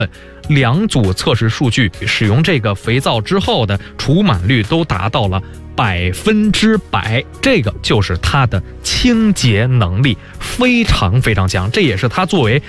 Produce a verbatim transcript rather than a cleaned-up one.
两组测试数据，使用这个肥皂之后的除螨率都达到了百分之百，这个就是它的清洁能力非常非常强，这也是它作为